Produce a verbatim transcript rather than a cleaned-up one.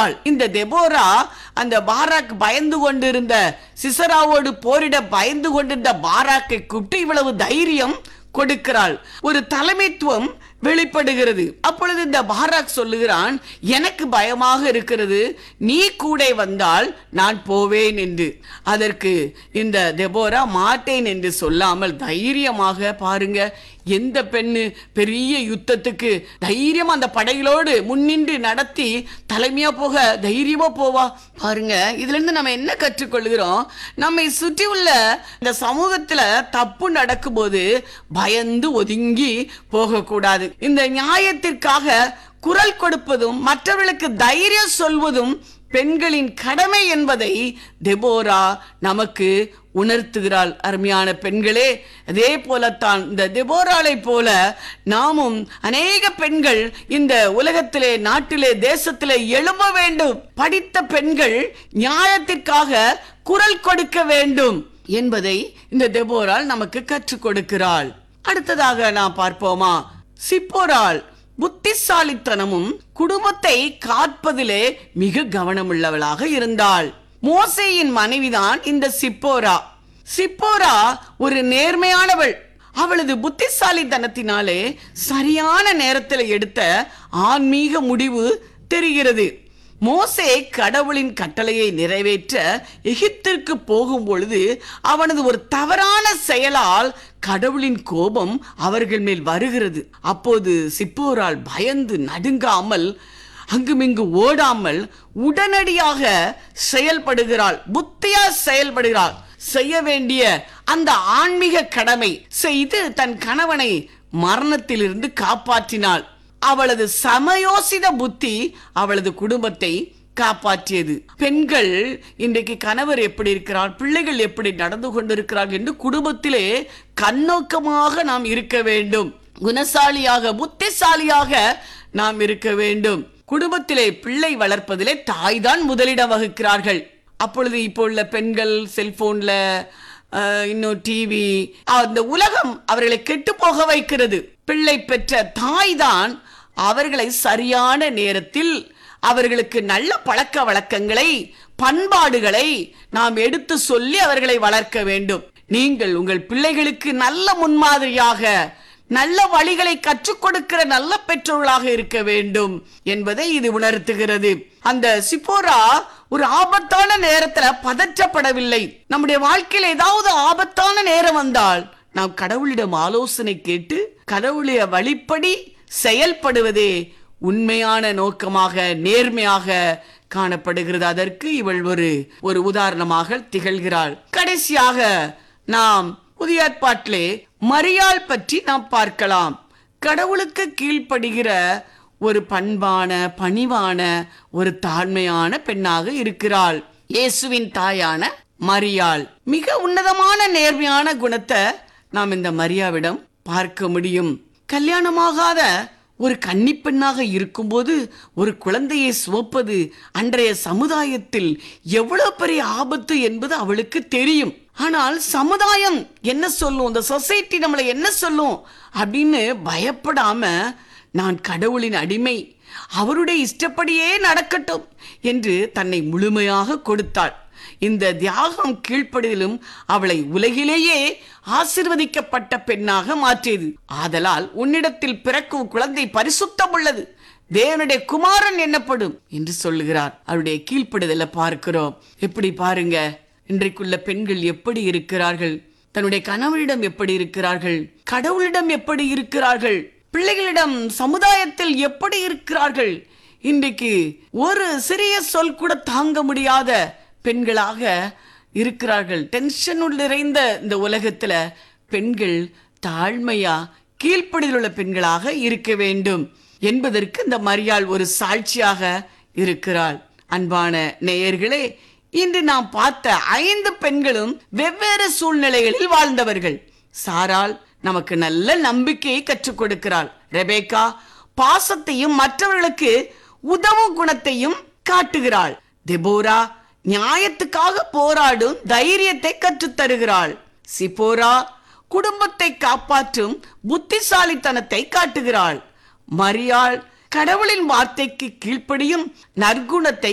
கொடுக்கிறாள். இந்த தெபோரா அந்த பாராக் பயந்து கொண்டிருந்த சிசராவோடு போரிட பயந்து கொண்டிருந்த பாராக்கை கூப்பிட்டு இவ்வளவு தைரியம் கொடுக்கிறாள். ஒரு தலைமைத்துவம் வெளிப்படுகிறது. அப்பொழுது இந்த பாராக் சொல்லுகிறான், எனக்கு பயமாக இருக்கிறது, நீ கூட வந்தால் நான் போவேன் என்று. அதற்கு இந்த தெபோரா மாட்டேன் என்று சொல்லாமல் தைரியமாக, பாருங்க, எந்த பெண்ணு பெரிய யுத்தத்துக்கு தைரியமா அந்த படைகளோடு முன்னின்று நடத்தி தலைமையா போக தைரியமா போவா பாருங்க. இதுல இருந்து நம்ம என்ன கற்றுக்கொள்கிறோம்? நம்மை சுற்றி உள்ள இந்த சமூகத்துல தப்பு நடக்கும் போது பயந்து ஒதுங்கி போக கூடாது. இந்த நியாயத்திற்காக குரல் கொடுப்பதும் மற்றவர்களுக்கு தைரியம் சொல்வதும் பெண்களின் கடமை என்பதை தெபோரா நமக்கு உணர்த்துகிறாள். அருமையான பெண்களே, அதே போலத்தான் இந்த தெபோராளை போல நாமும் அநேக பெண்கள் இந்த உலகத்திலே, நாட்டிலே, தேசத்திலே எழும்ப வேண்டும். படித்த பெண்கள் நியாயத்திற்காக குரல் கொடுக்க வேண்டும் என்பதை இந்த தெபோராள் நமக்கு கற்றுக் கொடுக்கிறாள். அடுத்ததாக நாம் பார்ப்போமா, சிப்போராள் புத்திசாலித்தனமும் குடும்பத்தை காப்பதிலே மிக கவனமுள்ளவளாக இருந்தாள். மோசேயின் மனைவிதான் இந்த சிப்போரா. சிப்போரா ஒரு நேர்மையானவள். அவளது புத்திசாலித்தனத்தினாலே சரியான நேரத்தில் எடுத்த ஆன்மீக முடிவு தெரிகிறது. மோசே கடவுளின் கட்டளையை நிறைவேற்ற எகிப்திற்கு போகும் பொழுது அவனது ஒரு தவறான செயலால் கடவுளின் கோபம் அவர்கள் மேல் வருகிறது. அப்போது சிப்போராள் பயந்து நடுங்காமல், அங்குமிங்கு ஓடாமல் உடனடியாக செயல்படுகிறாள். புத்தியா செயல்படுகிறாள். செய்ய வேண்டிய அந்த ஆன்மீக கடமை செய்து தன் கணவனை மரணத்திலிருந்து காப்பாற்றினாள். அவளது சமயோசித புத்தி அவளது குடும்பத்தை காப்பாற்றியது. பெண்கள் இன்றைக்கு கணவர் எப்படி இருக்கிறார், பிள்ளைகள் எப்படி நடந்து கொண்டிருக்கிறார்கள் என்று குடும்பத்திலே கண்ணோக்கமாக நாம் இருக்க வேண்டும். குணசாலியாக, புத்திசாலியாக நாம் இருக்க வேண்டும். குடும்பத்திலே பிள்ளை வளர்ப்பதிலே தாய் தான் முதலிடம் வகிக்கிறார்கள். அப்பொழுது இப்போ உள்ள பெண்கள் செல்போன்ல, இன்னும் டிவி, அந்த உலகம் அவர்களை கெட்டு போக வைக்கிறது. பிள்ளை பெற்ற தாய் தான் அவர்களை சரியான நேரத்தில் அவர்களுக்கு நல்ல பழக்க வழக்கங்களை, பண்பாடுகளை நாம் எடுத்து சொல்லி அவர்களை வளர்க்க வேண்டும். நீங்கள் உங்கள் பிள்ளைகளுக்கு நல்ல முன்மாதிரியாக, நல்ல வழிகளை கற்றுக் கொடுக்கிற நல்ல பெற்றோர்களாக இருக்க வேண்டும் என்பதை இது உணர்த்துகிறது. அந்த சிப்போரா ஒரு ஆபத்தான நேரத்துல பதற்றப்படவில்லை. நம்முடைய வாழ்க்கையில் ஏதாவது ஆபத்தான நேரம் வந்தால் நாம் கடவுளிடம் ஆலோசனை கேட்டு கடவுளுடைய வழிப்படி செயல்படுவதே உண்மையான நோக்கமாக, நேர்மையாக காணப்படுகிறது. அதற்கு இவள் ஒரு ஒரு உதாரணமாக திகழ்கிறாள். கடைசியாக நாம் புதிய ஏற்பாட்டிலே மரியாள் பற்றி நாம் பார்க்கலாம். கடவுளுக்கு கீழ்ப்படுகிற ஒரு பண்பான, பணிவான, ஒரு தாழ்மையான பெண்ணாக இருக்கிறாள். இயேசுவின் தாயான மரியாள் மிக உன்னதமான நேர்மையான குணத்தை நாம் இந்த மரியாவிடம் பார்க்க முடியும். கல்யாணமாகாத ஒரு கன்னி பெண்ணாக இருக்கும்போது ஒரு குழந்தையை சுமப்பது அன்றைய சமுதாயத்தில் எவ்வளவு பெரிய ஆபத்து என்பது அவளுக்கு தெரியும். ஆனால் சமுதாயம் என்ன சொல்லும், இந்த சொசைட்டி நம்மளை என்ன சொல்லும் அப்படின்னு பயப்படாம, நான் கடவுளின் அடிமை, அவருடைய இஷ்டப்படியே நடக்கட்டும் என்று தன்னை முழுமையாக கொடுத்தாள். இந்த தியாகம் கீழ்ப்படிதலும் அவளை உலகிலேயே ஆசீர்வதிக்கப்பட்ட பெண்ணாக மாற்றியது. ஆதலால் உன்னிடத்தில் பிறக்கும் குழந்தை பரிசுத்தம் உள்ளது, தேவனுடைய குமாரன் என்னப்படும் என்று சொல்லுகிறார். அவருடைய கீழ்ப்படிதலை பார்க்கிறோம். எப்படி பாருங்க, இன்றைக்குள்ள பெண்கள் எப்படி இருக்கிறார்கள், தன்னுடைய கணவரிடம் எப்படி இருக்கிறார்கள், கடவுளிடம் எப்படி இருக்கிறார்கள், பிள்ளைகளிடம், சமுதாயத்தில் எப்படி இருக்கிறார்கள். இன்றைக்கு ஒரு சிறிய சொல் கூட தாங்க முடியாத பெண்களாக இருக்கிறார்கள். டென்ஷன் நிறைந்த இந்த உலகத்துல பெண்கள் தாழ்மையா, கீழ்ப்படிதல் உள்ள பெண்களாக இருக்க வேண்டும் என்பதற்கு இந்த மரியாள் ஒரு சாட்சியாக இருக்கிறாள். அன்பான நேயர்களே, இன்று நாம் பார்த்த ஐந்து பெண்களும் வெவ்வேறு சூழ்நிலைகளில் வாழ்ந்தவர்கள். சாராள் நமக்கு நல்ல நம்பிக்கையை கற்றுக் கொடுக்கிறாள். ரெபேக்கா பாசத்தையும் மற்றவர்களுக்கு உதவும் குணத்தையும் காட்டுகிறாள். தெபோரா நியாயத்துக்காக போராடும் தைரியத்தை கற்றுத் தருகிறாள். சிப்போரா குடும்பத்தை காப்பாற்றும் புத்திசாலித்தனத்தை காட்டுகிறாள். மரியாள் கடவுளின் வார்த்தைக்கு கீழ்ப்படியும் நற்குணத்தை